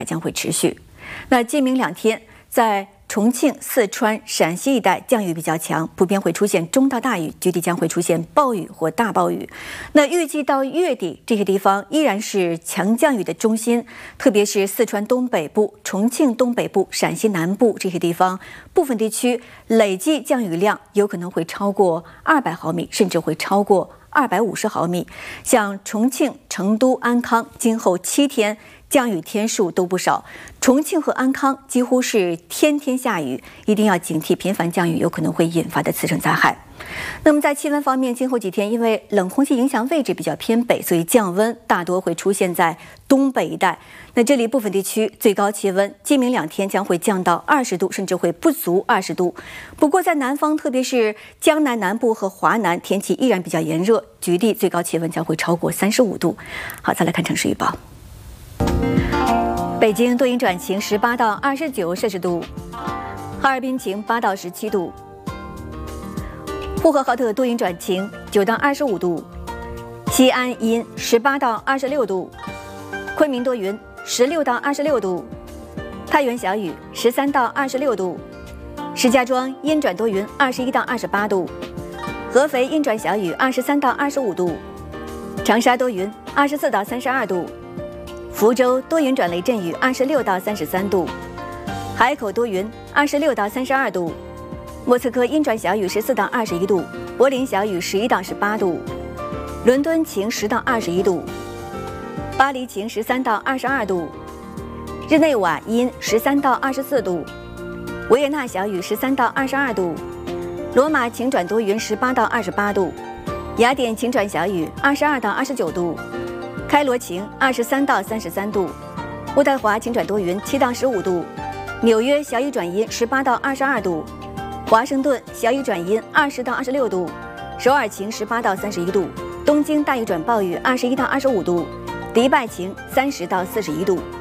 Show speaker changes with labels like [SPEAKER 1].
[SPEAKER 1] 将会持续。那今明2天在重庆、四川、陕西一带降雨比较强，普遍会出现中到大雨，局地将会出现暴雨或大暴雨。那预计到月底，这些地方依然是强降雨的中心，特别是四川东北部、重庆东北部、陕西南部这些地方，部分地区累计降雨量有可能会超过200毫米，甚至会超过250毫米。像重庆、成都、安康，今后7天降雨天数都不少，重庆和安康几乎是天天下雨，一定要警惕频繁降雨有可能会引发的次生灾害。那么在气温方面，今后几天因为冷空气影响位置比较偏北，所以降温大多会出现在东北一带。那这里部分地区最高气温今明2天将会降到20度，甚至会不足20度。不过在南方，特别是江南南部和华南，天气依然比较炎热，局地最高气温将会超过35度。好，再来看城市预报。北京多云转晴，18到29摄氏度；哈尔滨晴，8到17度；呼和浩特多云转晴，9到25度；西安阴，18到26度；昆明多云，16到26度；太原小雨，13到26度；石家庄阴转多云，21到28度；合肥阴转小雨，23到25度；长沙多云，24到32度。福州多云转雷阵雨，26到33度；海口多云，26到32度；莫斯科阴转小雨，14到21度；柏林小雨，11到18度；伦敦晴，10到21度；巴黎晴，13到22度；日内瓦阴，13到24度；维也纳小雨，13到22度；罗马晴转多云，18到28度；雅典晴转小雨，22到29度。开罗晴，23到33度；渥太华晴转多云，7到15度；纽约小雨转阴，18到22度；华盛顿小雨转阴，20到26度；首尔晴，18到31度；东京大雨转暴雨，21到25度；迪拜晴，30到41度。